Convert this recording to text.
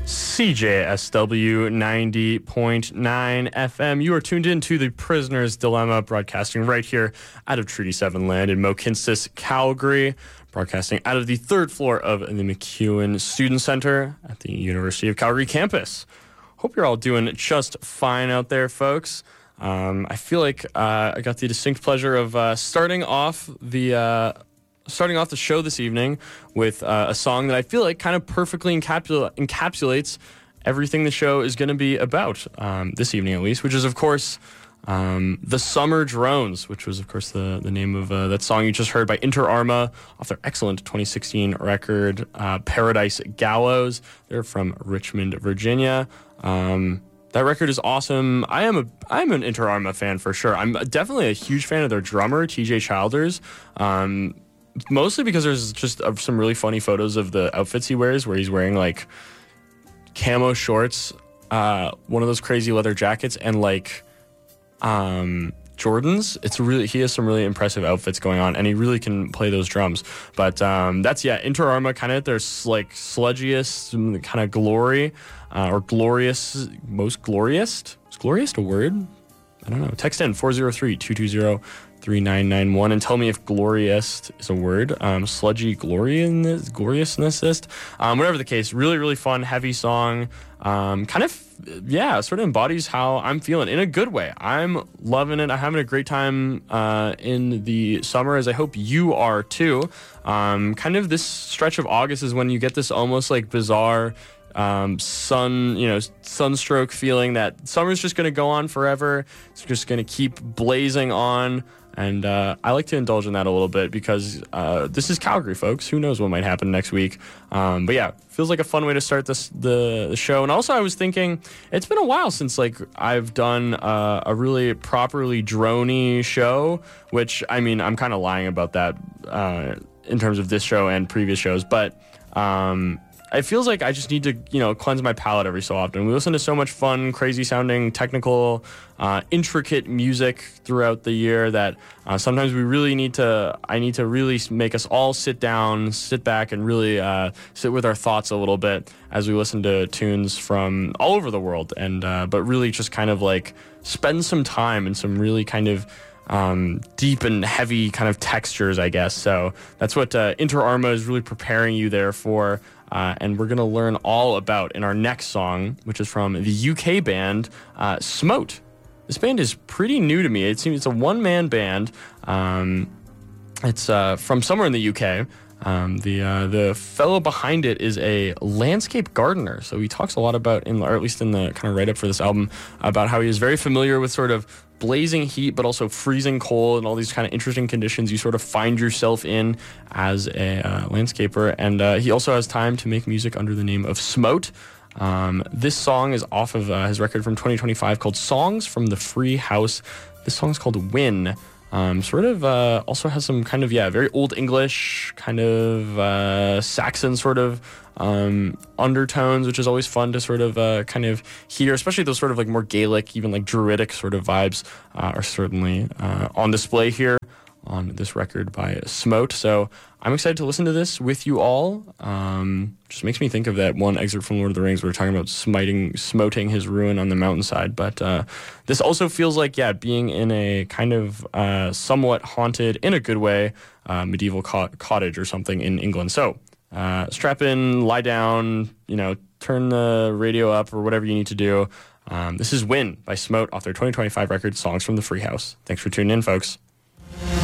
CJSW 90.9 FM. You are tuned in to The Prisoner's Dilemma, broadcasting right here out of Treaty 7 land in Mohkinstsis, Calgary, broadcasting out of the third floor of the MacEwan Student Center at the University of Calgary campus. Hope you're all doing just fine out there, folks. I feel like I got the distinct pleasure of starting off the show this evening with a song that I feel like kind of perfectly encapsulates everything the show is going to be about, this evening at least, which is, of course, The Summer Drones, which was, of course, the name of that song you just heard by Inter Arma off their excellent 2016 record, Paradise Gallows. They're from Richmond, Virginia. That record is awesome. I'm an Inter Arma fan for sure. I'm definitely a huge fan of their drummer, TJ Childers. Mostly because there's just some really funny photos of the outfits he wears, where he's wearing like camo shorts, one of those crazy leather jackets, and like Jordans. He has some really impressive outfits going on, and he really can play those drums. But that's Inter Arma, kind of at their like sludgiest kind of glory, or glorious, most glorious. Is glorious a word? I don't know. Text in 403-220-3991 and tell me if glorious is a word. Sludgy gloriousness, whatever the case. Really, really fun, heavy song. Sort of embodies how I'm feeling in a good way. I'm loving it. I'm having a great time in the summer, as I hope you are too. Kind of this stretch of August is when you get this almost like bizarre sunstroke feeling that summer's just going to go on forever. It's just going to keep blazing on. And I like to indulge in that a little bit because this is Calgary, folks. Who knows what might happen next week? But yeah, feels like a fun way to start the show. And also I was thinking, it's been a while since like I've done a really properly droney show, which I mean, I'm kind of lying about that in terms of this show and previous shows. But it feels like I just need to, cleanse my palate every so often. We listen to so much fun, crazy sounding, technical, intricate music throughout the year that sometimes I need to really make us all sit back and really sit with our thoughts a little bit as we listen to tunes from all over the world. And but really just kind of like spend some time in some really kind of deep and heavy kind of textures, I guess. So that's what Inter Arma is really preparing you there for. And we're going to learn all about in our next song, which is from the UK band Smote. This band is pretty new to me. It seems it's a one-man band. It's from somewhere in the UK. The fellow behind it is a landscape gardener. So he talks a lot about, or at least in the kind of write-up for this album, about how he is very familiar with sort of blazing heat, but also freezing cold and all these kind of interesting conditions you sort of find yourself in as a landscaper. And he also has time to make music under the name of Smote. This song is off of his record from 2025 called Songs from the Free House. This song is called Win. Also has some kind of, very Old English, kind of Saxon sort of undertones, which is always fun to sort of kind of hear, especially those sort of like more Gaelic, even like Druidic sort of vibes are certainly on display here on this record by Smote. So I'm excited to listen to this with you all. Just makes me think of that one excerpt from Lord of the Rings where we're talking about smoting his ruin on the mountainside. But this also feels like, being in a kind of somewhat haunted, in a good way, medieval cottage or something in England. So strap in, lie down, turn the radio up or whatever you need to do. This is Win by Smote off their 2025 record, Songs from the Free House. Thanks for tuning in, folks.